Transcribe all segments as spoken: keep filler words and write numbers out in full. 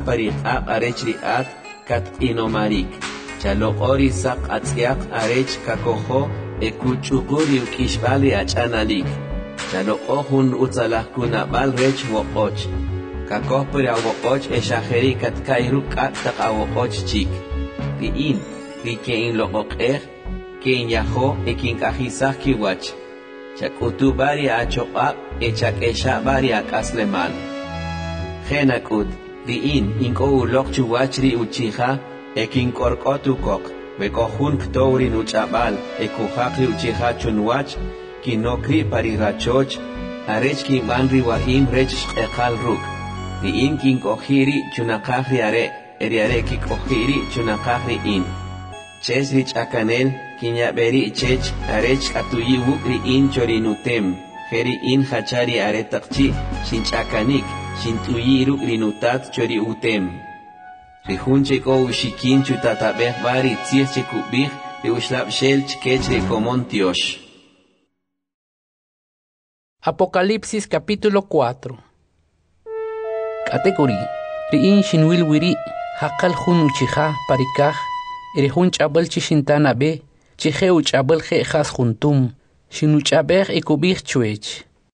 pariq'ab arech ri'at kat inomarik. Chaloqori saq atz'iaq arech kakojo ekuch'uquri uk'ishbali ach'analik. Chaloqo jun utzalajkunab'al rech woqoch. Kakoj pari awoqoch exajeri katkairu k'at taq awoqoch chik. Ri'in, ri ke'in loqoq'ej, ke'in yajo ekink'ajisaj kiwach. Chak'utu bari achoq'ab echak'exa bari ak'aslemal. Jenak'ut, ri'in ink'o uloq chuwach ri uchija ekink'ork'ot ukoq. Bekojun ktow ri nuch'ab'al ekujaq ri uchija chunwach kinokri pari rachoch arech kinb'an ri wa'im rech xq'eqal ruk'. Ri'in kink'ojiri chunaqaj ri are' eri are' kik'ojiri chunaqaj ri'in. Chech ri ch'akanel kinyab'eri chech arech atuyi wuk' ri'in chorinutem. Jeri'in jachari are taqchi xinch'akanik xint'uyi ruk' rinutat chori utem. Rijun chek'o uxikin chutatab'ej bari tzij chekub'ij ri uxlab'xel chkech ri komon tiox. Apocalipsis capítulo cuatro. Categoría. Ri'in shinwil wiri haqal jun uchija parikaj erejun ch'abel chishintana be chije uch'abel je'jas juntum shinuch'abej ekubij chwech.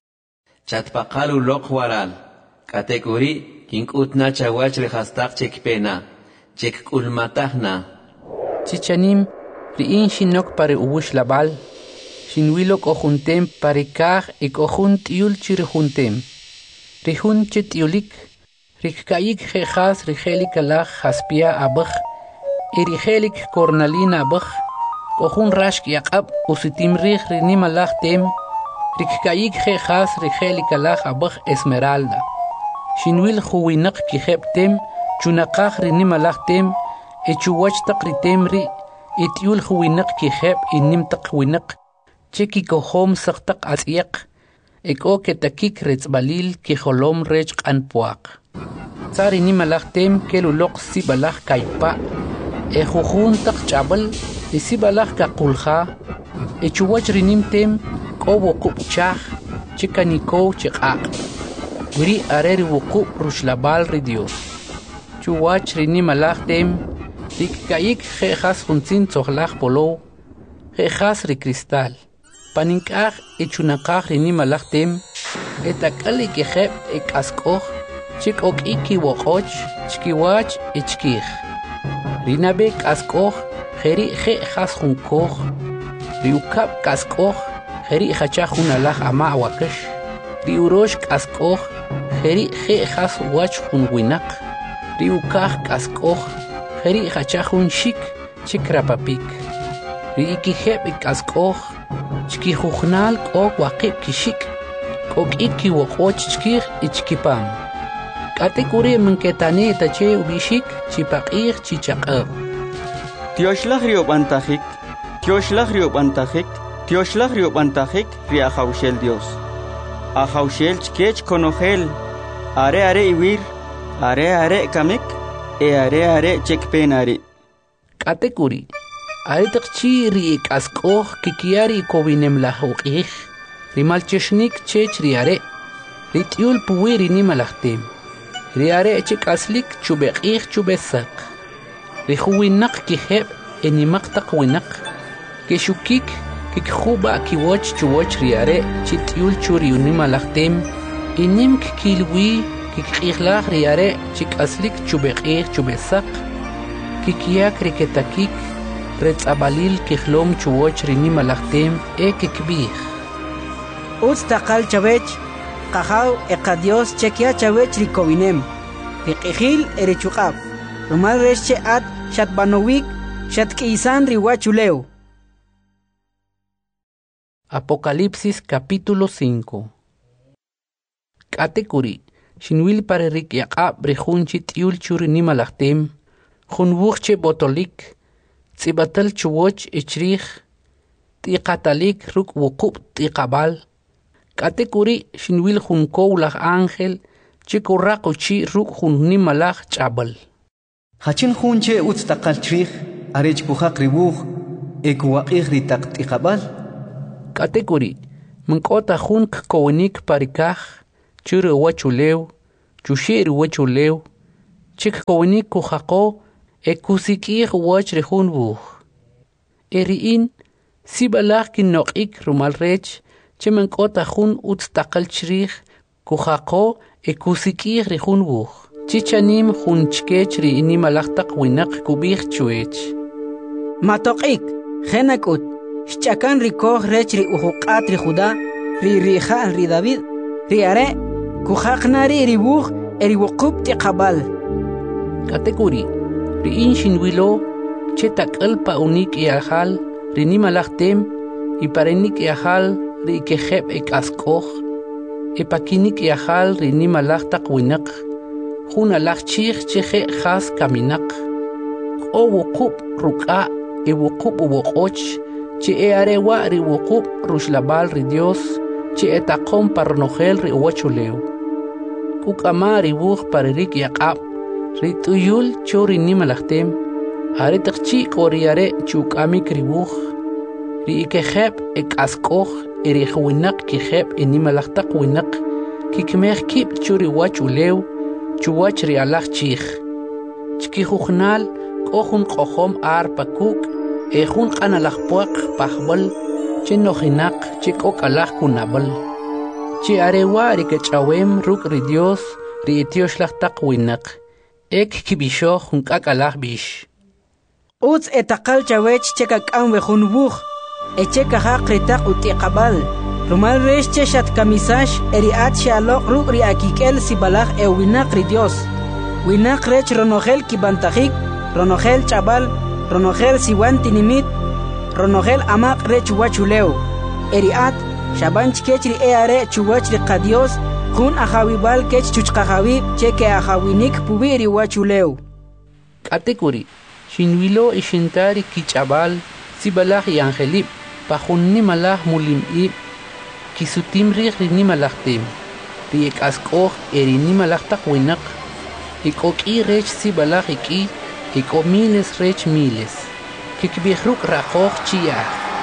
Chatpaqal uloq waral. Categoría kink'utna chawach rejastaq chekpena chek'ulmatajna. Chichanim ri'in shinok pare uwush labal shinwilok ojuntem parikaj ekojun tiul chirijuntem. Rijun chetiulik rikkayik jejas rijelik alaj jaspia abaj erijelik kornalin abaj kojun rashk yaqab usitim rij rinim alaj tem rikkayik jejas rijelik alaj abaj esmeralda. Shinwil juwinak kijeb tem chunaqaj rinim alaj tem echuwach taq ritem ri etiul juwinak kijeb inim taq winak cheki kohom saqtaq atz'iaq eko ketakik retzbalil kijolom rech q'anpuaq. Tsari nimalaj tem keluloq sibalaj kaypa ejujun taq ch'abal isibalaj kaqulja echuwach rinim tem k'o woqub' chaj chikanikow chiq'aq. Wiri areri wuqub' rushlabal ri Dios. Chuwach rinimalaj tem rikkayik jejas juntzin tzojlaj polow jejas ri cristal. Panink'aj echunaqaj rinimalaj tem etak'al ikejeb ek'ask'oj chik'ok'ik kiwoq'och chkiwach echkij. Rinabe k'ask'oj jeri' je'jas junkoj ri ukab' k'ask'oj jeri' jachaj jun alaj ama' wakax ri urox k'ask'oj jeri' je'jas wach jun winaq ri ukaj k'ask'oj jeri' jachaj jun xik chikrapapik ri ikijeb' k'ask'oj chkijujnal k'o waqib' kixik k'ok'ik kiwoq'och chkij ichkipam. K'atikuri minketani tache ubixik chipaq'ij chichaq'ab. Tioxlaj riob'antajik, tioxlaj riob'antajik, tioxlaj riob'antajik ri ajawxel Dios. Ajawxel chkech konojel, are are iwir, are are kamik, e are are chekpenari. K'atikuri aritaqchi ri k'ask'oj kikiyari kobinem lajuq'ij ri malchexnik chech ri are ri t'yul puwi ri nimalajtem ri are chik'aslik chubeq'ij chubesaq ri juwinaq kijeb' enimaq taq winaq kexukik kikjuba' kiwoch chuwoch ri are chi t'yul chu ri nimalajtem inim kikilwi kikq'ijlaj ri are chik'aslik chubeq'ij chubesaq kikiyak ri ketakik retz'abalil kijlom chuwoch ri nimalajtem e kikb'ij. Utz taqal chawech qajaw eqa Dios chekia chawech ri kowinem ri q'ijil eri chuq'ab rumal rex che'at xatbanowik xatk'isan ri wachulew. Apocalipsis capítulo cinco. K'atikuri xinwil pare ri k'yaq'ab' ri jun chi t'yul chu ri nimalajtem jun wuj che botolik tz'ibatal chuwoch ichrij t''iqatalik ruk' wuqub' t''iqab'al. K'atikuri xinwil jun kow laj ángel chikurraq uchi ruk' jun nimalaj ch'abal. Hachin jun che utz taqal chrij arech pujaq ri wuj ekuwaq'ij ri taq t''iqab'al. K'atikuri mink'ota jun kkowinik parikaj chu ri wachulew chuxi' ri wachulew chik kowinik kuhako e kusikir wach rehun buh. Eriin sibalach kinokik rumal rech che man kota hun utstakal chrich kuhako e kusikir rehun buh. Chichanim hun chkech ri ini malachtak winak kubich chuech. Matokik, genakut, shchakan rikoh rech ri uhukat ri Judá, ri rija ri David, ri are, kuhaknari ri buh eri wukub ti qabal. Katekuri, ri in shinwilo, che takal pa unik i ahal, ri ni malachtem, i parenik i ahal, ri keheb ek askoh, e pakinik i ahal, ri ni malachtak winak, hun alach chich cheche khas kaminak. O wukub ruka e wukub uwokoch, che e arewa ri wukub rushlabal ri Dios, che e takom parnogel ri uwachuleu. Kukama ri buh paririk yaqab, ri tuyul chori ni malachtem, are takchi koriare chukamik ri buh, ri ikeheb ek askoh, eri khwinak keheb e ni malachtak winak, kikmeh kip chori wachuleu, chuwach ri alach chich. Chki hukhnal, kohun kohom ar pakuk, e hun kanalach puak pahbal, che nohinak, che kok alach kunabal. Che arewa ri kechawem ruk ri Dios, ri etiosh lach tak winak. Ek kibisho hun kak alach bish. Uts etakal chawech chekak anwe hun buh, e cheka haq ritak uti qabal. Rumal resh che shat kamisash eri at shalok ruk ri akikel sibalach e winak ri Dios. Winak rech ronogel kibantahik, ronogel chabal, ronogel siwan tinimit, ronogel amak rech wachuleu. Eri at shabanch kech ri eare chuwach ri qadios, kun ahawibal kech chuchqahawi cheke ahawinik pubi ri wachuleu. Katekuri, shinwilo ishintari kichabal, sibalach y angelip, pahunni malach mulimib, kisutim rich ri ni malachtim, ri ek askoh eri ni malachtak winak, ikok i rech si balach iki, iko miles rech miles, kikbihruk rakoh chiyah.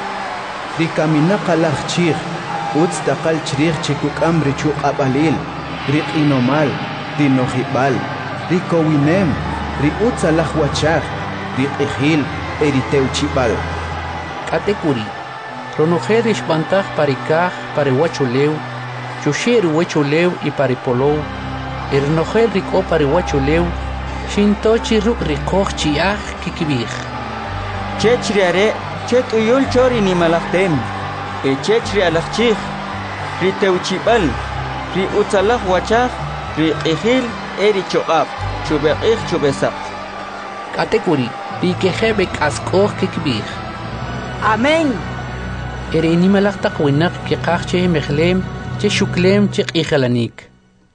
Ri kaminak alach chich, uts takal chrich chikuk amri chuk abalil, ri inomal, ri nohibal, ri kowinem, ri uts alach wachach, ri ihil eri teuchibal. Katekuri, ronojer ishbantach parikaj pare wachuleu, chusher wachuleu y pare polou, ernojer rico pare wachuleu, shintochi ruk rikoch chiach kikibich. Chechri are, chet uyul chori ni malachtem, e chechri alachchich, ri teuchibal, ri utzalach wachach, ri ihil eri choab, chubeich chubesap. Katekuri, ri kehebek askoch kikibich. Amén. Eri ni malachtak winak kikach che mechlem, che shuklem che ikhalanik.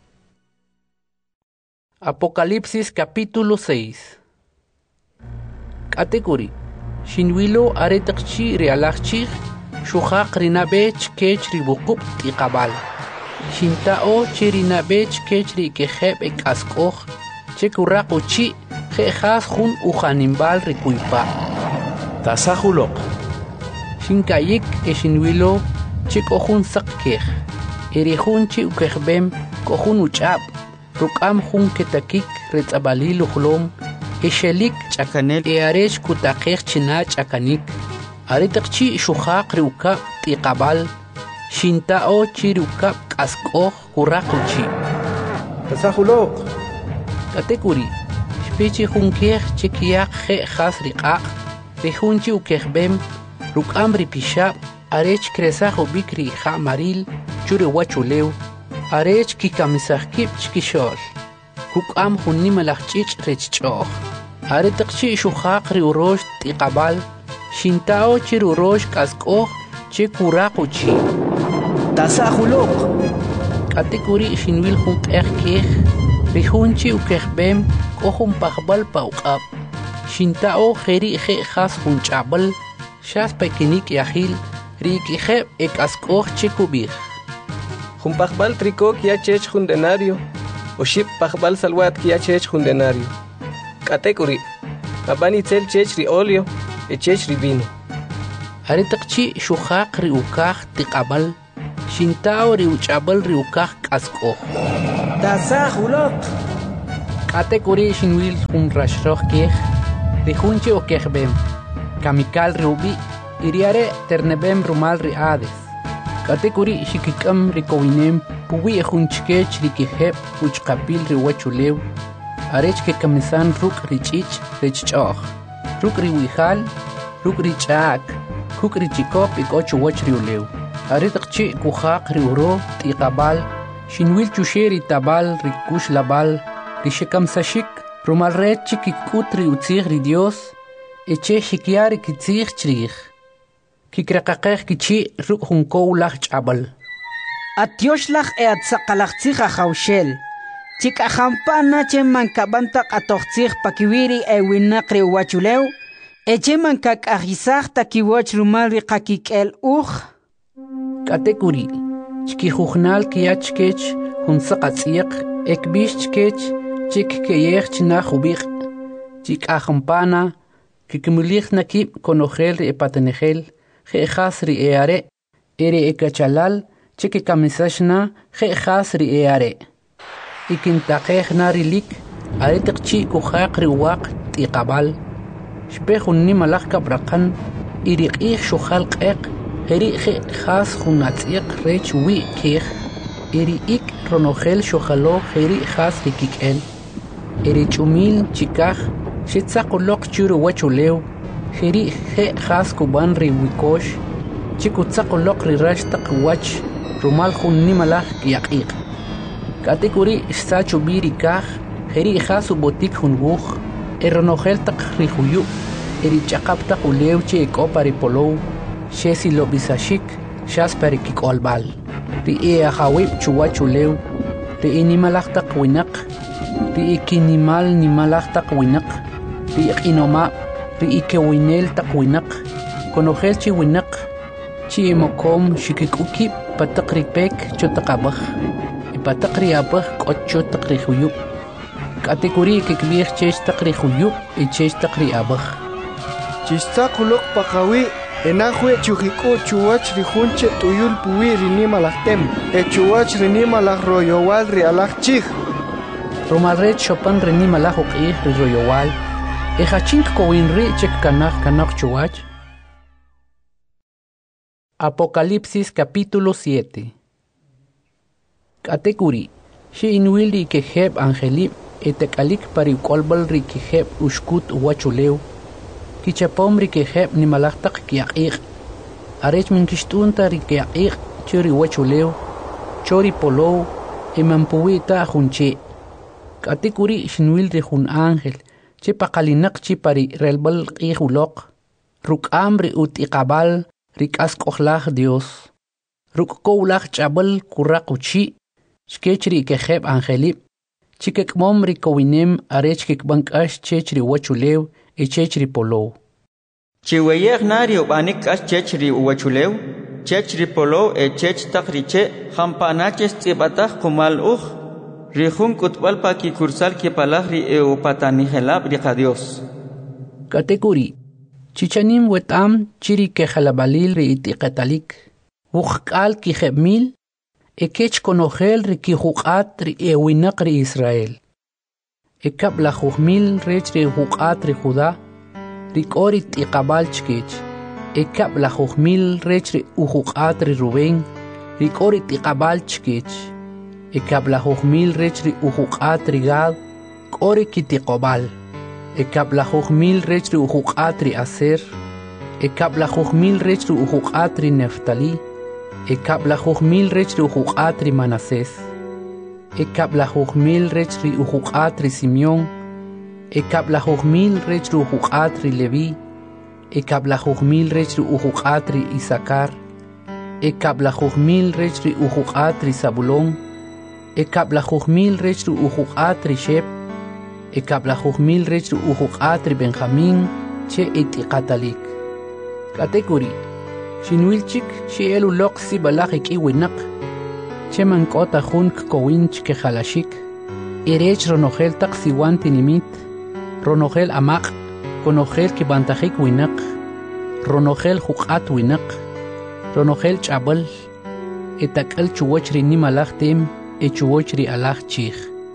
Apocalipsis capítulo seis. Katekuri, shinwilo aretakchi realachchi, shuhaq rinabech kech ribukub tiqabal. Shintao che rinabech kech ri keheb ek askoch, che kurakuchi, khehas hun uhanimbal rikuipa. Tasahulok. Shinkayik e shinwilo che kohun sakkeh. Eri hun che ukehbem kohun uchab. Rukam hun ketakik retzabalil uhlom. E shelik chakanel e aresh kutakeh china chakanik. Aretakchi shuhaq riuka tiqabal. Shintao chi riuka kaskoh kurakuchi. Tasahulok. Katekuri. Shpechi hun keh che kiak he khas riqaq. Rihunchi ukehbem. Rukam ripisha, arech kresajo bikri ha maril, chure wachuleu, arech kikamisahkip chkishol. Kukam hunni malachchich rechchoch. Aretakchi shuhaqri urosh tiqabal, shintao chir urosh kaskoh, che kurakuchi. Tasahulok. Katekuri shinwil hun keh, rihunchi ukehbem, kohun pahbal paukab. Shintao kheri he khas hun chabal, Shas pekinik yahil, rikiheb ek askoch chikubich. Jumpachbal trico kia chech jundenario, o ship pachbal salwat kia chech jundenario. Katekuri, abani tel chech ri olio, e chech ri vino. Aretakchi shuhaq ri ukach tiqabal, shintao ri uchabal ri ukach askoch. Tasahulok. Kate kuri shinwil hun rashroch kech, rihunche o kechbem. Kamikal rubi, iriare ternebem rumal riades. Kate kuri shikikam rikowinem, puwi hunchkech rikihep, uchkapil riwachulew. Arech ke kamisan ruk richich richchoch. Ruk riwihal, ruk richak, kuk richikop ikochu wach riulew. Aritaqchi kuhaq riuro tiqabal, shinwil chusheri tabal rikush labal, rishikam sashik, rumalret chikikut riutzig ri Dios, eche shikiari kitzig chrich. Kikrakaqeh kichi ruk hunkow lach chabal. Atioslach e atzaqalachtzig ajawshel. Chik ajampana che mankabantak atochtzig pakiwiri e winakri wachulew, eche mankak ajizag takiwach rumal riqakik el uch. Katekuri, chki jujnal kiachkech, hunsaqatsiq, ekbishchkech, chik keyech na jubik, chik ajampana, kikmulich nakib konogel ri epatenegel, gejas ri eare, ere ekachalal, chik kamisashna, gejas ri eare. Ikintaqeh narilik, aretikchi kuhaq ri waq tiqabal, shpehun ni malak kabrakan, iriqih shukhal qeq, Heri ge khas khunatsiq rech wi kech eri ik ronogel shokhalo heri khas rikikel eri chumil chikaj shitsaqoloq churu wachulew heri ge khas kuban ri wikosh chikutsaqoloq ri rashtaq wach rumal khunni malaj yaqiq katekuri sachu biri kaj heri khas botik hunbuj eronogel taq ri huyu eri chaqapta ulew che kopari polow Shesi lo bisashik, shas perikik olbal. Ri e ahawib chuwachulew, ri inimalak tak winak, ri ikinimal nimalak tak winak, ri ikinoma, ri ikewinel tak winak, konogel chi winak, chi mokom shikikuki patakri pek chotakabah, ipatakri abah kocho takri huyub. Katekuri kikbih chesh takri huyub, i chesh takri abah. Chistakulok pakawi, Enahue chujiku chuwach rihunche tuyul puwi rinima lachtem. E chuwach rinima lach royowal ri alach chich. Romalret chopan rinima lach uqih ri royowal. E hachink kowin ri chek kanach kanach chuwach. Apocalipsis capítulo siete. Katekuri. Shi inwil ri keheb angelip etekalik pari kolbal ri keheb ushkut wachulew. Kichapom rikeheb ni malaktak kiaqiq. Arech min kishtunta rikiaqiq churi wachulew, chori polow, emampuita junche. Katikuri shinwil rihun ángel, che pakalinak chi pari relbal qihulok, ruk amri ut iqabal rikaskohlach Dios. Ruk kowlach chabal kurakuchi, shkechri keheb angelip, chikekmom rikowinem arech kikbankash chechri wachulew, e chechri polow. Chiweyeg nario banik as chechri uwachulew, chechri polow e chech takriche, hampanaches tibatach kumal uj, rihun kutbal pa ki kursal ki palahri e upatanihelab riqa Dios. Katekuri, chichanim wetam chiri ke halabalil ri itiqetalik, wuqkal ki hebmil, e kech konogel ri ki huqat ri e winak ri Israel. Ekab la juhmil rech ri huqat ri Judá, rikori tiqabal chkech. Ekab la juhmil rech ri uhuqat ri Rubén, rikori tiqabal chkech. Ekab la juhmil rech ri uhuqat ri Gad, kori kitiqobal. Ekab la juhmil rech ri uhuqat ri Aser, ekab la juhmil rech ri uhuqat ri Neftali, ekab la juhmil rech ri uhuqat ri Manasés. Ekab la juhmil rech ri uhuqat ri Simeón, ekab la juhmil rech ri uhuqat ri Leví, ekab la juhmil rech ri uhuqat ri Isaacar, ekab la juhmil rech ri uhuqat ri Zabulón, ekab la juhmil rech ri uhuqat ri Shep, ekab la juhmil rech ri uhuqat ri Benjamín, che itiqatalik. Katekuri, shinwilchik shi elu loq si balajik iwinak, che mankota junk kowinch ke halashik, irech ronogel tak siwan tinimit, ronogel amaq, konogel ki bantajik winak, ronogel huqat winak, ronogel chabal, etakal chuwachri ni malachtem, e chuwachri alach chich.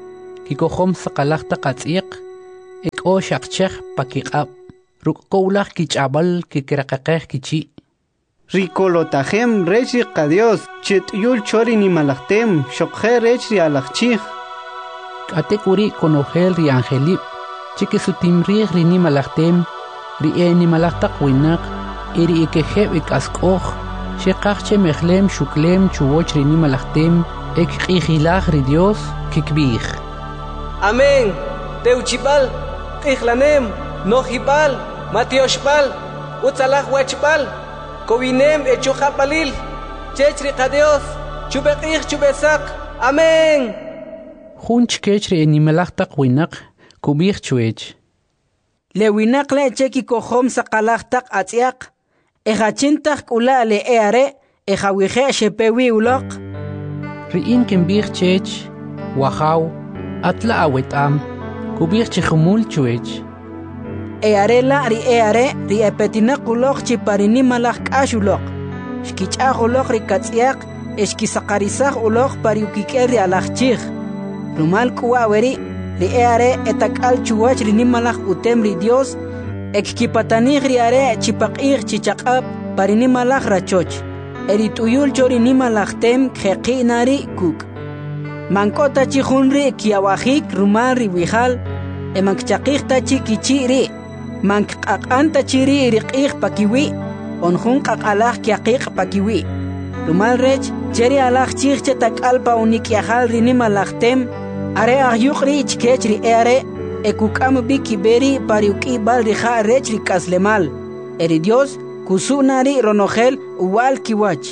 kikohom sakalakta katsiq, ek o shakchech pakikap, ruk koulak kichabal kikirakakeh kichi. Ricolotajem rechi qadios, chit yul chori ni malaktem, shokhe rechi alakchich. Katekuri konogel ri angelip, chike sutimrih ri ni malaktem, ri e ni malaktak winak, iri ikeheb ik askoch, shekachche mechlem shuklem chuwoch ri ni malaktem, ek ikhilach ri Dios kikbich. Amén. Teuchipal, Tichlanem, Nojipal, Matioshpal, Utzalach Wachpal, Kovinem Echuhapalil, Chechri Kadeos, Chubekich Chubesak. Amén. Junch kechri enimelachtak winak, kubich chuech. Le winak le cheki kohom sakalachtak atziak, ejachintak ula le eare, ejawiche shepewi ulok. Riin kimbich chech, wahau, atla awetam, kubich chihumul chuech. Earela ri eare, ri epetinak ulok chiparini malak ashulok. Shkichach ulok ri katziak, eshkisakarisach ulok pariukiker ri alachchich. Rumal kuaweri, ri eare etakal chuwach ri nimalach utem ri Dios, ekkipatanich ri are chipakich chichakap parinimalach rachoch. Erituyul chori nimalach tem kheqi nari kuk. Mankota chihunri kiawahik rumal ri wihal, emakchakich tachi kichiri, mankakanta chiri riqich pakiwi, onjun kakalach kiaqich pakiwi. Rumal rech, cheri alach chich chetakal pa unikiahal ri nimalach tem, are ahyukri ichkechri eare, ekukam bikiberi pariuki bal rija rechri kaslemal. Eri Dios, kusunari ronogel uwal kiwach.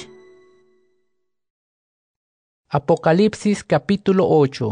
Apocalipsis capítulo ocho.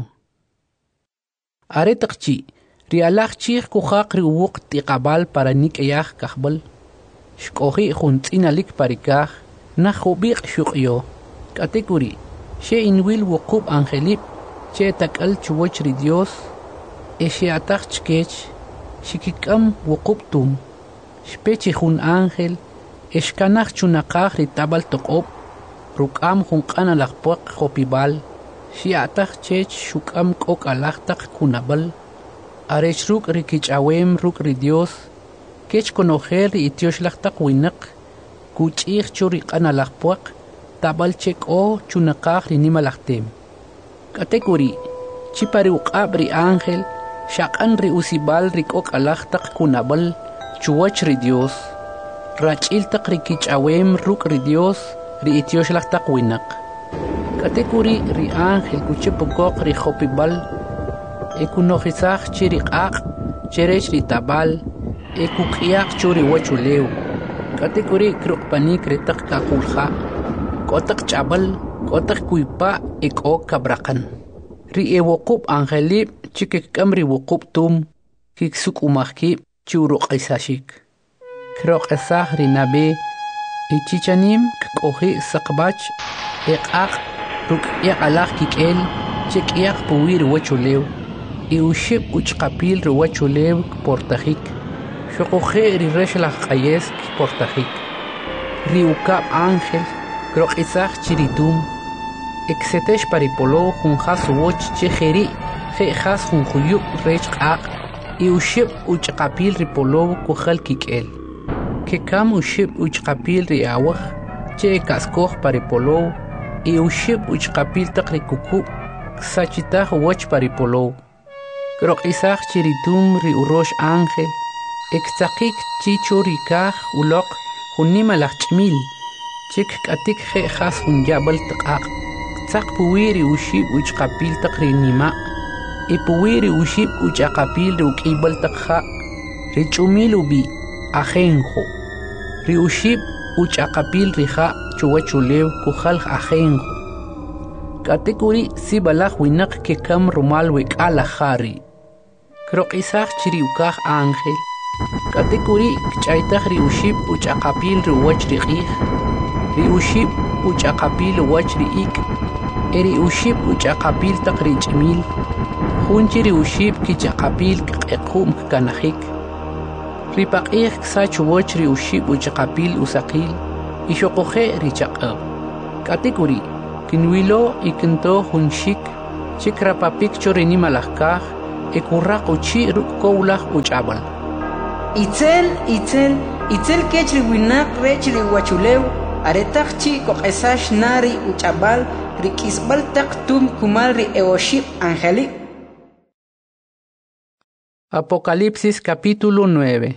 Aretakchi, rialach chich kuhak riwuk tiqabal para nikayach kahbal. Shkohi juntinalik parikach, nahubiq shukyo. Katekuri, she inwil wukub angelip, che takal chuwach ri Dios, eshe atach chkech, shikikam wukubtum, shpechi jun ángel, eshkanach chunakach ri tabal tokob, rukam jun kana lakpuak hopibal, shiatach chech shukam kok alachtak kunabal, arech ruk ri kichawem ruk ri Dios, kech konojer ri itiosh lachtak winak, kuchich churi kana lakpuak, tabal chek o chunakach ri nimalachtem. Katekuri, chipari uqab ri ángel, shakan ri usibal ri kok alachtak kunabal, chuwach ri Dios, rachiltak ri kichawem ruk ri Dios, ri itiosh lachtak winak. Katekuri ri ángel kuchipukok ri hopibal, ekunojisach chiri qaq, cherech ri tabal, ekukiak churi wachulew. Katekuri krukpanik ri tak kakulha, kotak chabal, kotak kuipa ek o kabrakan. Ri e wukub angelip chikikam ri wukub tum, kiksuk umahkip churuk isashik. Krok esah ri nabe, ichichanim kohi sakbach, ek ak, ruk ek alak kikel, chik ek puwir wachulew, iuship uchkapil ri wachulew portajik, shokohe ri reshlach kayes portajik. Ri ukab angel, krok isach chiritum, eksetesh paripolo jun has woch chejeri, je has jun huyuk rech qaq, iuship uchkapil ri polo kuhal kikel. Kekam uship uchkapil ri awaj, che kaskoh paripolo, iuship uchkapil tak ri kuku, ksachitah woch paripolo. Krok isach chiritum ri urosh angel, ektzakik chicho rikah ulok, junimalach chmil, chik katik je has jun yabal taqaq. Tzak puwiri ushib uchkapil tak ri nima, i puwiri ushib uchakapil ri ukibal takha, ri chumil ubi, ajenjo. Ri ushib uchakapil ri ha chuwachulew kuhal ajenjo. Katekuri si balach winak ke kam rumal wek alahari. Krok isach chiri ukah angel. Katekuri kchaitach ri ushib uchakapil ri wach ri qih. Ri ushib uchakapil wach ri ik. Eri ushib uchakapil tak ri chmil. Junchi ri ushib kichakapil kqequm kanahik. Ri paqih ksach wach ri ushib uchakapil usaqil. Ishokohe ri chaqab. Katekuri kinwilo ikinto junshik chikrapapik chorinimalakkaj ekurraq uchi rukkowlaj uch'abal. Itzel, itzel, itzel kech riwinaq rech riwachulew, aretaq chi koq'esax nari uch'abal rik'isbal taq tum kumal ri eoshib angelic. Apocalipsis capítulo nueve.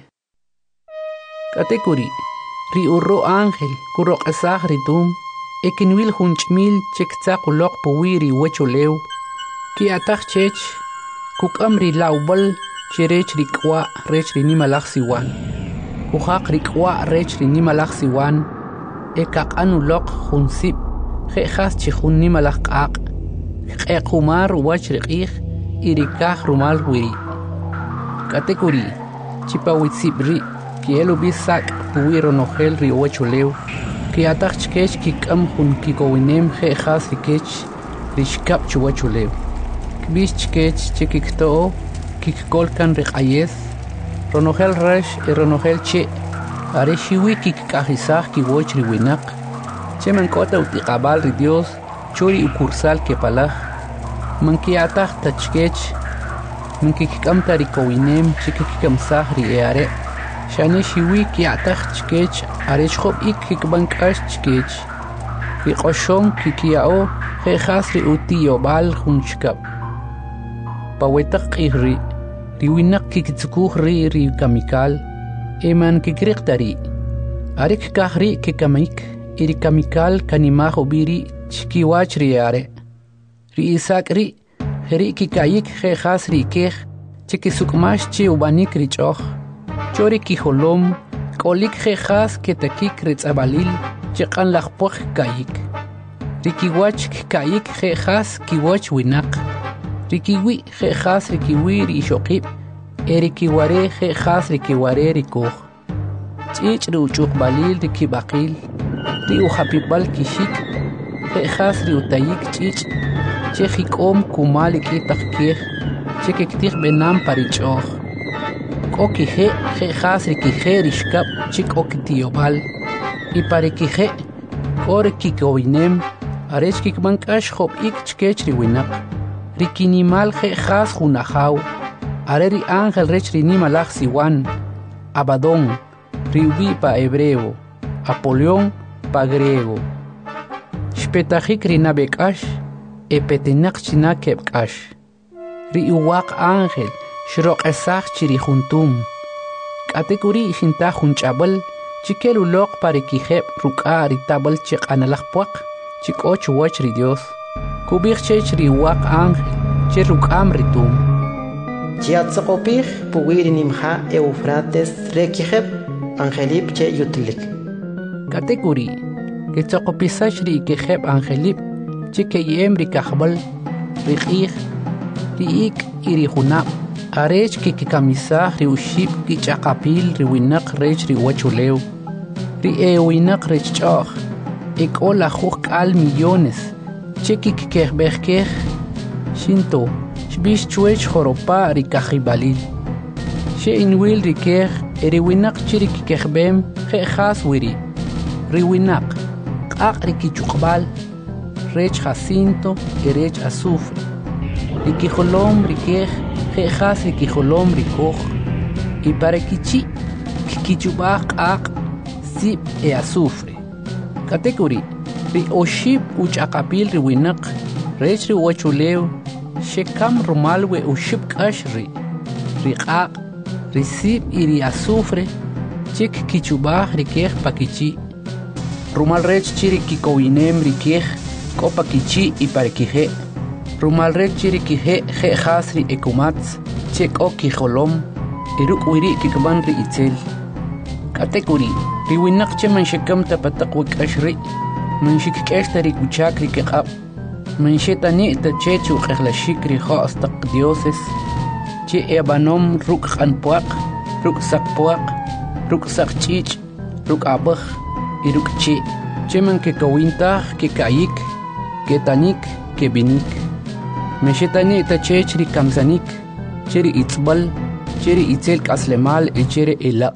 Katekuri, ri urro ángel kuroq'esaj ritum, ekinwil junch'mil chektzaqulok puwi ri wechulew, ki ataj chech, kuk'am ri lawbal cherech ri k'wa' rech ri nimalaj siwan. Kujaq ri k'wa' rech ri nimalaj siwan, ekaq'anulok junsib, je'jas chi jun nimalaj q'aq', q'equmar wach ri q'ij y ri kaj rumal wiri. Katekuri, chipawitzib ri, kielu bisak puwi ronojel ri wechulew, ki ataj chkech kik'am jun kikowinem je'jas ri kech ri xkab chuwechulew. Kbix chkech chekikto'o kikkolkan ri q'ayes, ronojel rex y ronojel che, are xiwi kikk'ajisaj kiwoch ri winaq, che mank'ota utiqabal ri Dios, churi ukursal kepalaj, mankiataj ta chkech, mankikkamta ri kowinem chikikkamsaj ri eare, xane xiwi kiataj chkech, are xjob ik kikbank'ax chkech, ri q'oxon kikia'o je'jas ri utiyob'al jun chkab. Pawetaq q'ij ri, ri winaq kikitzukuj ri ri kamikal, eman kikriqta ri. Are kkaj ri kikamik, y ri kamikal kanimaj ubiri chkiwach ri are. Ri isak ri, ri kikayik je'jas ri kej, chikisukmax chi ubanik ri ch'oj. Chori kijolom, k'olik je'jas ketakik ri tz'abalil, chiq'an lajpoj kayik. Ri kiwach kayik je'jas kiwoch winaq. Ri kiwi je'jas ri kiwi ri ixoqib, e ri kiware je'jas ri kiware ri kuj. Ch'ich' ri uch'uqbalil ri kib'aqil, ri ujapib'al kixik, je'jas ri utayik ch'ich', che jik'om kumal ik'itaq kej, che kiktij b'enam pa ri ch'oj. K'o kije' je'jas ri kije ri xkab chi k'o kitiyob'al, y pa ri kije' k'o ri kikowinem, arech kikbank'ax job ik chkech ri winaq. Ri kinimal je'jas jun ajaw, are ri ángel rech ri nimalaj siwan, Abadón, ri ubi pa hebreo, Apolión pa griego. Xpetajik ri nabek'ax, epetinaq china keb'k'ax. Ri uwaq ángel xroq'esaj chi ri juntum. K'atekuri xintaj jun ch'ab'al, chikeluloq pa ri kijeb' ruk'a ri tab'al chiq'analaj puaq, chi k'o chuwach ri Dios. Kubij chech ri uwaq ángel, che ruk'am ri tum. Chiatzaqopij puwi ri nimja Eufrates re kijeb' angelip che yutlik. Katekuri, ketzoqopisax ri kijeb' angelip, che keyem ri kajb'al, ri q'ij, ri ik y ri junab', arech kikikamisaj ri uxib kich'aqapil ri winaq rech ri wechulew, ri e winaq rech ch'oj, e k'o lajuj k'al millones, che kikikejb'ejkej, xinto, xbix chwech joropa ri kajibalil. Xe inwil ri kej, e ri winaq chi ri kikejb'em je'jas wiri. Ri winaq, q'aq ri kichuqb'al, rech jacinto y rech azufre. Ri kijolom ri kej, je'jas ri kijolom ri kuj, y para kichi' kikichub'aj q'aq, sib e azufre. Katekuri, ri oxib uch'aqapil ri winaq, rech ri wechulew, xekam rumal we uxib k'ax ri. Ri q'aq, ri sib y ri azufre, chik kichub'aj ri kej pa kichi'. Rumal rech chi ri kikowinem ri kej, k'o pa kichi' y pa ri kije'. Rumal rech chi ri kije' je'jas ri ekumatz, che k'o kijolom, y ruk' wiri' kikb'an ri itzel. Katekuri, ri winaq che manxekamta pa taq wek'ax ri', manxikk'exta ri kuchak ri kiq'ab', manxetani'ta che chuq'ejlaxik ri jo's taq dioses, che ebanom ruk' q'anpuaq, ruk' saqpuaq, ruk' saqch'ich', ruk' ab'aj, y ruk' che', che mankekawintaj kekayik, ketanik, kebinik. Mexetani'ta chech ri kamsanik, che ri itzb'al, che ri itzel k'aslemal y che ri elaq'.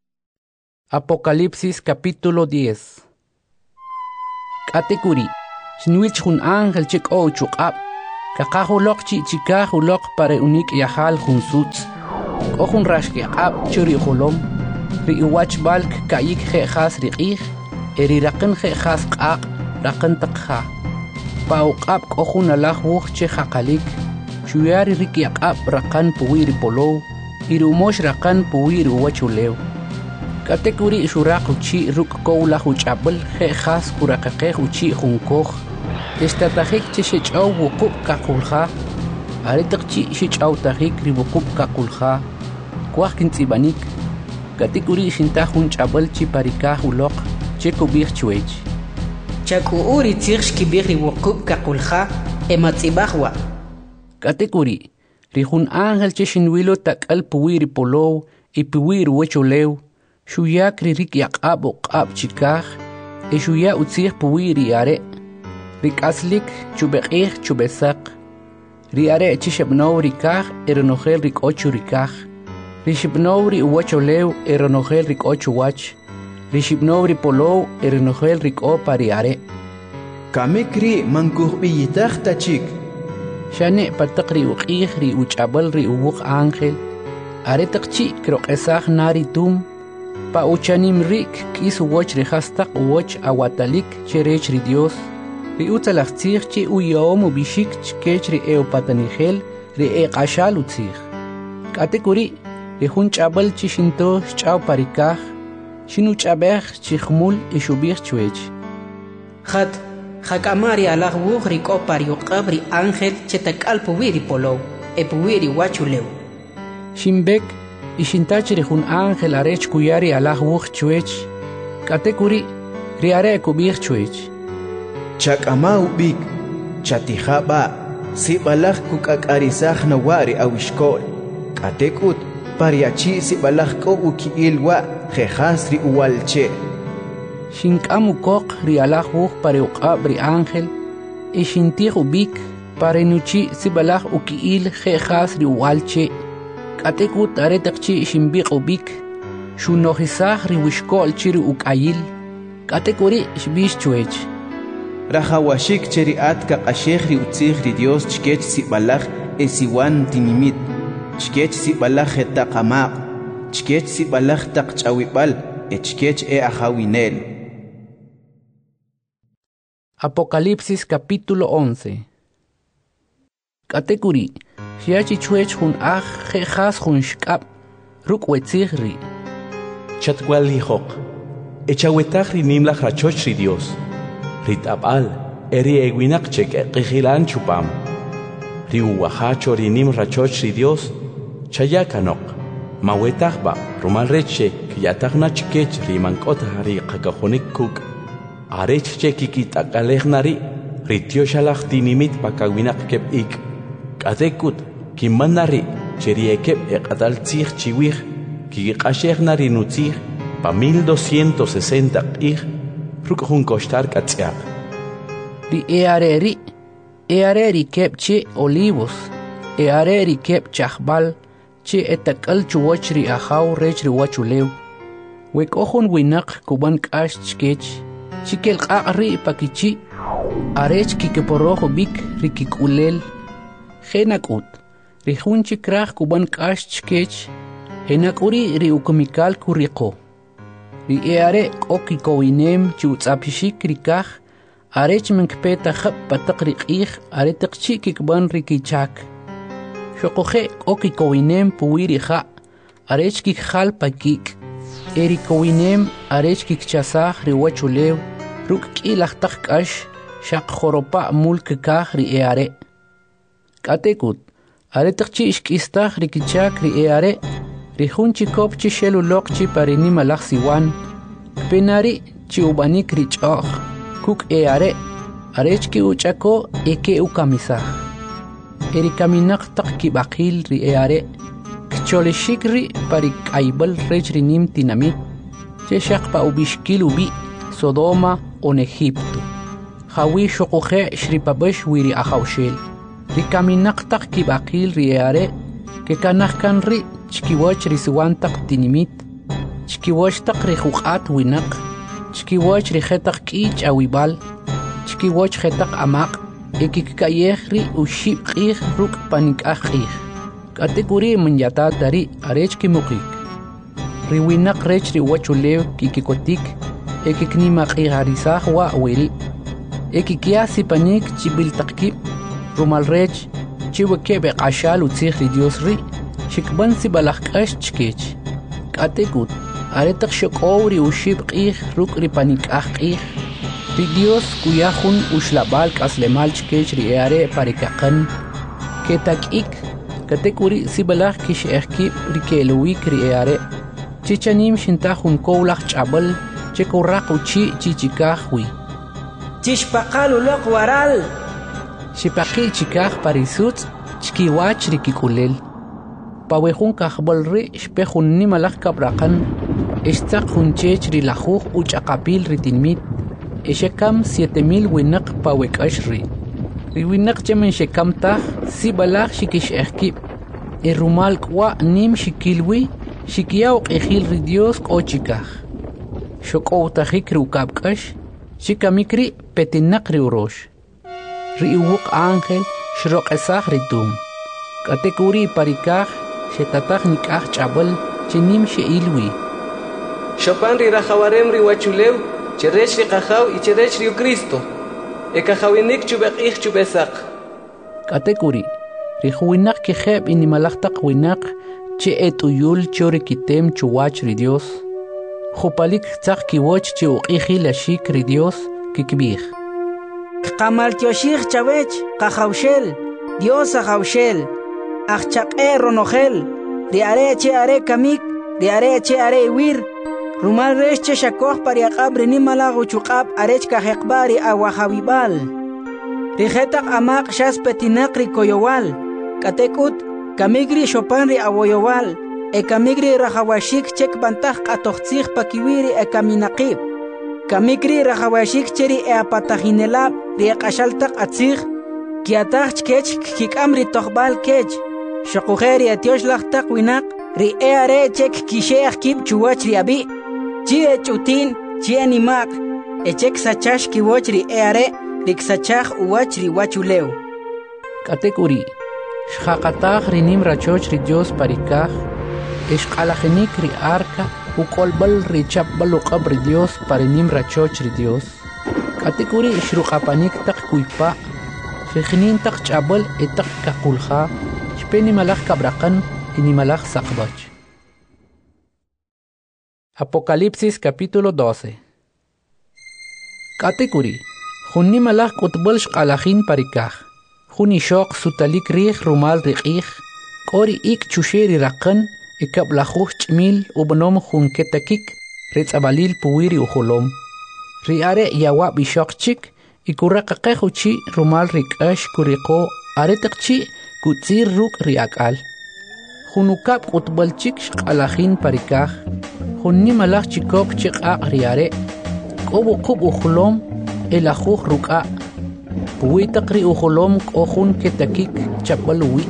Apocalipsis capítulo diez. Katekuri, Xinwich jun ángel chik o chuqab. Kakahulok chi chikahulok pare unik yahal jun suts. O jun rashki ab churi holom. Ri uwach balk kayik je khas riqih. Eri raqin je khas qaq raqin taqha. Pa uqab o jun alah wuch che haqalik. Shuyari riki aqab raqan puwiri polo. Irumosh raqan puwiri uwachulew. Katekuri shuraq uchi ruk kowla huchabel je khas kuraqaqeh uchi junkoh. Estatajik che shech'aw wuqub kakulha. Aritaq chi shech'aw tajik ri wuqub kakulha. Kwaj kintzibanik. Katikuri shintaj jun ch'abel chi parikaj uloq che kubij chwech. Chakuuri tzij xkibij ri wuqub kakulha ematzibajwa. Katikuri ri jun ángel che xinwilo tak'al puwi ri polow y puwi ri wecholew. Shuyak ri rik yaq'ab uq'ab chikaj. E shuya utzij puwi ri are. Rikaslik chubeqih chubesak. Ri are chishebnow rikaj eronogel rik ocho rikaj. Rishibnow ri uwacholew eronogel rik ocho wach. Rishibnow ri polow eronogel rik o pari are. Kamikri mankuh biyitaj tachik. Shane patak ri uqih ri uchabal ri uwuk ángel. Are takchi krok esaj nari tum. Pa uchanim rik kis uwach ri hastak uwach awatalik cherech ri Dios. Ri utzalach tzich chi uyom u bishik chkech ri eo patanigel ri e qashal u tzich. Katekuri ri jun ch'abel chi shinto ch'aw parikaj, shinu ch'abej chi khmul i shubij chwech. Khat, jakamari alaj wuj ri ko pariuqab ri ángel che tak'al puwi ri polow, e puwi ri wachulew. Shimbek i shintach ri jun ángel arech kuyari alaj wuj chwech. Katekuri ri are kubij chwech. Chak'ama ubik, chatijaba, sibalaj kuk'ak'arisaj nawari awishkol. Katekut, pariachi sibalaj ko ukiil wa jejas ri uwalche. Shink'am ukoq ri alaj wuj pare uq'ab ri ángel, e shintij ubik pare nuchi sibalaj ukiil jejas ri uwalche. Katekut are takchi shimbiq ubik, shunojisaj ri wishkol chi ri uk'ayil. Katekuri shbish chwech. Rajawashik cheriat ka qashej ri utzij ri Dios chkech sibalaj esiwan tinimit. Chkech sibalaj etaqamaq. Chkech sibalaj taq ch'awibal e chkech e ajawinel. Apocalipsis capítulo once. Katekuri, shiachi chwech jun aj jejas jun shkab, ruk wetzij ri. Chatwal hijok, echawetaj ri nimlaj rachoch ri Dios. Ritabal, eri eguinak chek eqijilan chupam. Ri uwahacho ri nim rachoch ri Dios, chayakanok. Mawetajba, rumal reche, kiyatajna chikech ri mankota ri qakajonik kuk. Arech che kikitakalejnari, ri tioshalaj tinimit pakawinak kep ik. Katekut, kimanari, cheri ekep eqatal tzij chiwij, kikiqashejnari nutzij, pa mil doscientos sesenta ij, ruk jun koshtar katziak. Ri eareri, eareri kep che olivos, eareri kep chahbal, che etakal chuwach ri ahaw rech ri wachulew. Wek ojun winak kuban kash chkech, chikel qaqri pakichi, arech kikeporojo bik ri kikulel. Genakut, ri jun chikraj kuban kash chkech, henakuri ri ukumikal kuriko. Ri eare oki kowinem chutzapishik rikaj, arech menkpeta khab patak riqih, aretak chikik ban rikichak. Shokoje oki kowinem puwiri kha, arech kik khal pakik. Eri kowinem arech kik chasaj ri wachulew, ruk kilaj tak kash, shak khoropa mulk kaj ri eare. Katekut, aretak chishk istaj rikichak ri eare, Rihun chikop chi shelu lok chi parini malak siwan. Penari chi ubanik richoch. Kuk e are. Arech ki uchako e ke ukamisah. Eri kaminak tak ki bakil ri e are. Kchole shikri parik aibal rech rinim tinamit. Che shak pa ubishkil ubi Sodoma on Egipto. Hawi shokohe shripabesh wiri ahawshel. Ri kaminak tak ki bakil ri e are. Ke kanahkan ri chkiwach risiwantak tinimit, chkiwach tak rihuqat winak, chkiwach rihetak kich awibal, chkiwoch jetaq amaq ekikayej ri ushib qij ruk panikaj qij katekuri manyata dari arech kimukik riwinaq rech ri wachulew kikikotik ekiknima qijharisaj wa wiri ekikia sipanik chibiltaqkib rumal rech chiweke beqashal utzij ri Dios ri shikban sibalaj q'ax chkech katekut aretaq shoqow ri ushib qij ruk ri panikaj qij ri Dios kuyajun ushlabal k'aslemal chkech ri eare parikaqan ketak'ik katekuri sibalaj kix'ejkib ri ke'luwik ri eare chichanim xintajun kowlaj ch'abal chekorraq uchi chichikaj wi chixpaqal uloq waral xipaqi chikaj parisutz chkiwach ri kik'ulel pawejun kajbol ri xpejun nimalaj kabraqan ixtzaq jun chech ri lajuj uch'aqapil ri tinmit exekam siete mil winaq pawek'ax ri ri winaq chemen xekam taj sibalaj xikix'ejkib e rumal k'wa nim xikilwi xikiyaw q'ijil ri Dios k'o chikaj xok'owtajik ri ukabk'ax xikamik ri petinaq ri urox ri uwuq ángel xroq'esaj ri tum k'atekuri parikaj xetataj nik'aj ch'abal chenim xe'ilwi xopan ri rajawarem ri wachulew cherech ri qajaw y cherech ri Cristo ekajawinik chubeq'ij chubesaq k'atekuri ri juwinaq kijeb inimalaj taq winaq che et'uyul chori kitem chuwach ri Dios jupalik tzaq kiwoch che uq'ijil axik ri Dios kikb'ij qamal tioxij chawech qajawxel Dios ajawxel ajchaq'e ronojel ri are che are kamik ri are che are iwir rumal rex che xakoj pariaqab ri nimalaj uchuq'ab arech kajeqba ri awajawibal ri jetaq amaq xas petinaq ri koyowal k'atek'ut kamigri xopan ri awoyowal e kamigri rajawashik chek bantaj q'atojtzij pakiwiri e kaminaqib kamigri rajawashik cheri e apatajinelab ri q'axaltaq atzij kiataj chkech kik'am ri tojbal kech xoquje ri etioxlaj taq winaq ri e are chek kixe'aj kib chuwach ri abi chi e ch'utin chi e nimaq e chek sachax kiwoch ri e are ri ksachaj uwach ri wachulew k'atekuri xjaqataj ri nim rachoch ri Dios parikaj ixq'alajinik ri arca uk'olb'al ri chapb'al uq'ab ri Dios pari nim rachoch ri Dios k'atekuri xruq'apanik taq kuypa' xijnin taq ch'ab'al e taq kaqulja xpe nimalaj kabraqan y nimalaj saqbach Apocalipsis capítulo doce k'atekuri jun nimalaj k'utb'al xq'alajin parikaj jun ixoq sutalik riij rumal ri q'ij k'o ri ik' chuxe ri raqan e kablajuj ch'mil ub'anom jun ketakik ri tz'abalil puwi ri ujolom ri are' yawab ixoq chik y kuraqaqej uchi rumal ri k'ax kuriqo are taq chi' kutz'ir ruk' ri ak'al jun ukab' k'utb'al chik xq'alajin parikaj jun nimalaj chikop chi q'aq' ri are' k'o wuqub' ujolom e lajuj ruk'a' puwi taq ri ujolom k'o jun ketakik chapb'al uwi'